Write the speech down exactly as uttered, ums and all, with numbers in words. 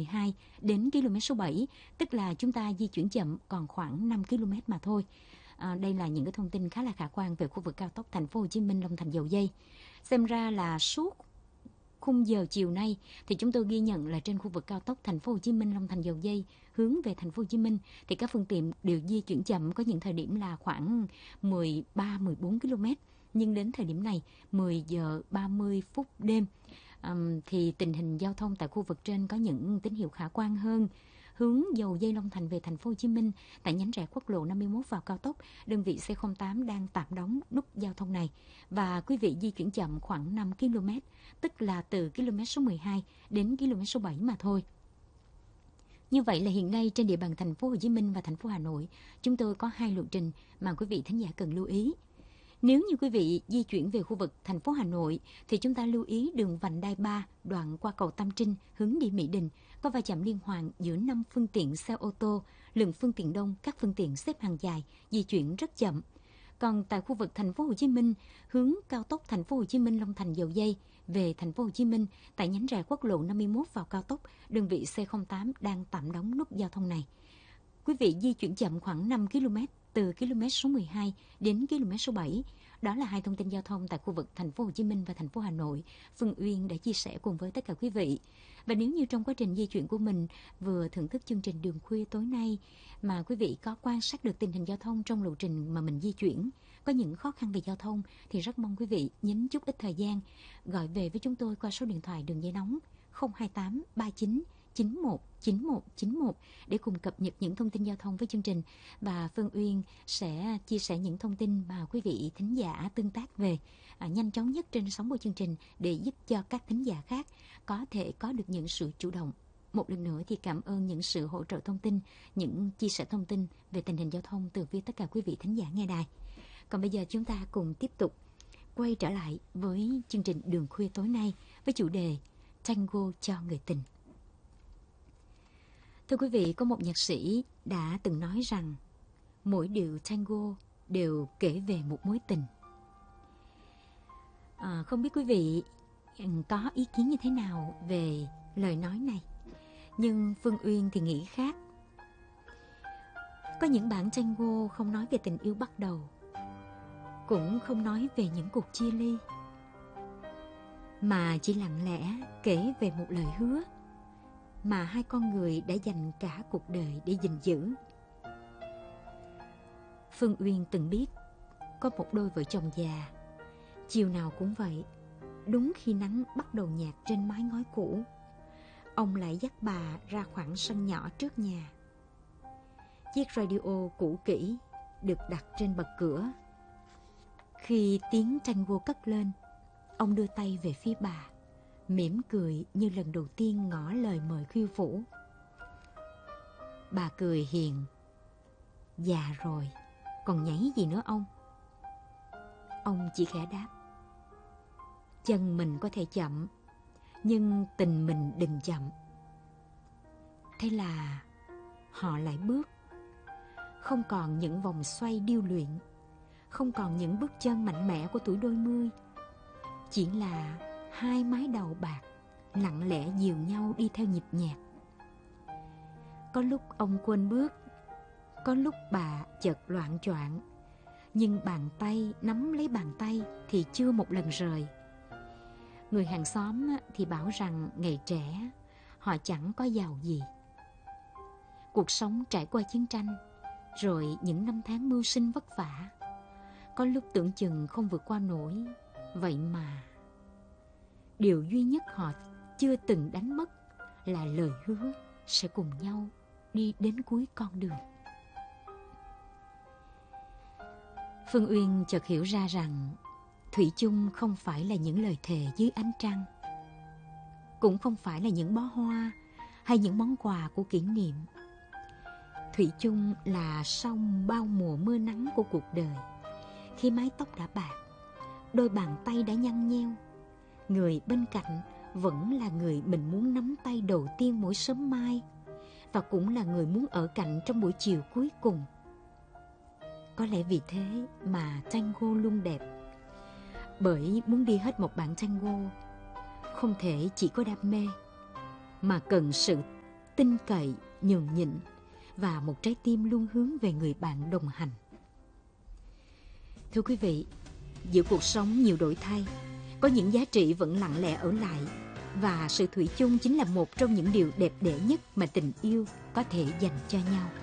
mười hai đến km số bảy, tức là chúng ta di chuyển chậm còn khoảng năm ki lô mét mà thôi. À, đây là những cái thông tin khá là khả quan về khu vực cao tốc Thành phố Hồ Chí Minh Long Thành Dầu Giây. Xem ra là suốt khung giờ chiều nay thì chúng tôi ghi nhận là trên khu vực cao tốc Thành phố Hồ Chí Minh Long Thành Dầu Giây hướng về Thành phố Hồ Chí Minh thì các phương tiện đều di chuyển chậm, có những thời điểm là khoảng mười ba mười bốn ki lô mét. Nhưng đến thời điểm này mười giờ ba mươi phút đêm um, thì tình hình giao thông tại khu vực trên có những tín hiệu khả quan hơn. Hướng Dầu Giây Long Thành về Thành phố Hồ Chí Minh tại nhánh rẽ quốc lộ năm mươi mốt vào cao tốc, đơn vị C không tám đang tạm đóng nút giao thông này và quý vị di chuyển chậm khoảng năm ki lô mét, tức là từ km số mười hai đến km số bảy mà thôi. Như vậy là hiện nay trên địa bàn Thành phố Hồ Chí Minh và thành phố Hà Nội, chúng tôi có hai lộ trình mà quý vị thính giả cần lưu ý. Nếu như quý vị di chuyển về khu vực thành phố Hà Nội thì chúng ta lưu ý đường vành đai ba đoạn qua cầu Tam Trinh hướng đi Mỹ Đình có va chạm liên hoàn giữa năm phương tiện xe ô tô, lượng phương tiện đông, các phương tiện xếp hàng dài, di chuyển rất chậm. Còn tại khu vực thành phố Hồ Chí Minh, hướng cao tốc Thành phố Hồ Chí Minh Long Thành Dầu Giây về Thành phố Hồ Chí Minh tại nhánh rẽ quốc lộ năm mươi mốt vào cao tốc, đơn vị C không tám đang tạm đóng nút giao thông này. Quý vị di chuyển chậm khoảng năm ki lô mét từ km số mười hai đến km số bảy. Đó là hai thông tin giao thông tại khu vực Thành phố Hồ Chí Minh và thành phố Hà Nội. Phương Uyên đã chia sẻ cùng với tất cả quý vị. Và nếu như trong quá trình di chuyển của mình vừa thưởng thức chương trình Đường Khuya tối nay mà quý vị có quan sát được tình hình giao thông trong lộ trình mà mình di chuyển, có những khó khăn về giao thông thì rất mong quý vị nhấn chút ít thời gian gọi về với chúng tôi qua số điện thoại đường dây nóng không hai tám ba chín chín một chín một chín một để cùng cập nhật những thông tin giao thông với chương trình, và Phương Uyên sẽ chia sẻ những thông tin mà quý vị thính giả tương tác về à, nhanh chóng nhất trên sóng của chương trình để giúp cho các thính giả khác có thể có được những sự chủ động. Một lần nữa thì cảm ơn những sự hỗ trợ thông tin, những chia sẻ thông tin về tình hình giao thông từ phía tất cả quý vị thính giả nghe đài. Còn bây giờ chúng ta cùng tiếp tục quay trở lại với chương trình Đường Khuya tối nay với chủ đề Tango cho người tình. Thưa quý vị, có một nhạc sĩ đã từng nói rằng mỗi điệu tango đều kể về một mối tình. À, không biết quý vị có ý kiến như thế nào về lời nói này, nhưng Phương Uyên thì nghĩ khác. Có những bản tango không nói về tình yêu bắt đầu, cũng không nói về những cuộc chia ly, mà chỉ lặng lẽ kể về một lời hứa mà hai con người đã dành cả cuộc đời để gìn giữ. Phương Uyên từng biết có một đôi vợ chồng già, chiều nào cũng vậy, đúng khi nắng bắt đầu nhạt trên mái ngói cũ, ông lại dắt bà ra khoảng sân nhỏ trước nhà. Chiếc radio cũ kỹ được đặt trên bậc cửa. Khi tiếng tango cất lên, ông đưa tay về phía bà, mỉm cười như lần đầu tiên ngỏ lời mời khiêu vũ. Bà cười hiền: "Già rồi, còn nhảy gì nữa ông?" Ông chỉ khẽ đáp: "Chân mình có thể chậm, nhưng tình mình đừng chậm." Thế là họ lại bước. Không còn những vòng xoay điêu luyện, không còn những bước chân mạnh mẽ của tuổi đôi mươi, chỉ là hai mái đầu bạc lặng lẽ dìu nhau đi theo nhịp nhạc. Có lúc ông quên bước, có lúc bà chợt loạng choạng, nhưng bàn tay nắm lấy bàn tay thì chưa một lần rời. Người hàng xóm thì bảo rằng ngày trẻ họ chẳng có giàu gì. Cuộc sống trải qua chiến tranh, rồi những năm tháng mưu sinh vất vả, có lúc tưởng chừng không vượt qua nổi. Vậy mà điều duy nhất họ chưa từng đánh mất là lời hứa sẽ cùng nhau đi đến cuối con đường. Phương Uyên chợt hiểu ra rằng thủy chung không phải là những lời thề dưới ánh trăng, cũng không phải là những bó hoa hay những món quà của kỷ niệm. Thủy chung là sau bao mùa mưa nắng của cuộc đời, khi mái tóc đã bạc, đôi bàn tay đã nhăn nheo, người bên cạnh vẫn là người mình muốn nắm tay đầu tiên mỗi sớm mai, và cũng là người muốn ở cạnh trong buổi chiều cuối cùng. Có lẽ vì thế mà tango luôn đẹp, bởi muốn đi hết một bản tango không thể chỉ có đam mê, mà cần sự tin cậy, nhường nhịn và một trái tim luôn hướng về người bạn đồng hành. Thưa quý vị, giữa cuộc sống nhiều đổi thay, có những giá trị vẫn lặng lẽ ở lại, và sự thủy chung chính là một trong những điều đẹp đẽ nhất mà tình yêu có thể dành cho nhau.